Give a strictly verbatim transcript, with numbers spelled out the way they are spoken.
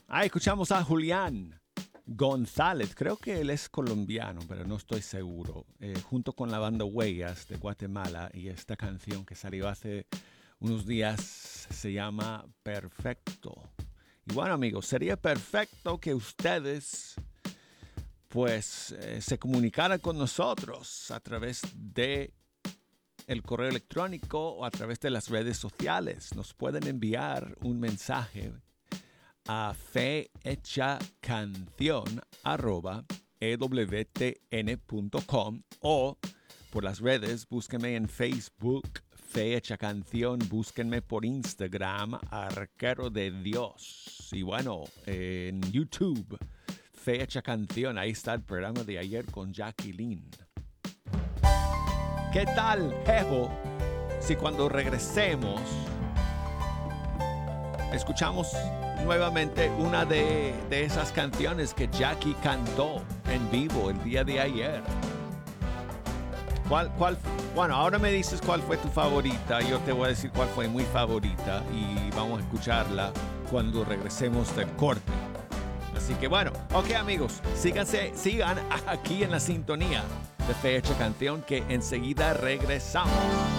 Ah, escuchamos a Julián González, creo que él es colombiano, pero no estoy seguro, eh, junto con la banda Huellas de Guatemala, y esta canción que salió hace unos días se llama Perfecto. Y bueno, amigos, sería perfecto que ustedes pues eh, se comunicaran con nosotros a través de el correo electrónico o a través de las redes sociales. Nos pueden enviar un mensaje a fehechacanción arroba ewtn.com o por las redes, búsquenme en Facebook, Fe Hecha Canción, búsquenme por Instagram, Arquero de Dios. Y bueno, en YouTube, Fe Hecha Canción, ahí está el programa de ayer con Jacqueline. ¿Qué tal, Jejo? Si cuando regresemos escuchamos nuevamente una de, de esas canciones que Jackie cantó en vivo el día de ayer. ¿Cuál, cuál? Bueno, ahora me dices cuál fue tu favorita. Yo te voy a decir cuál fue mi favorita y vamos a escucharla cuando regresemos del corte. Así que bueno, ok amigos, síganse, sigan aquí en la sintonía de Fe Hecha Canción, que enseguida regresamos.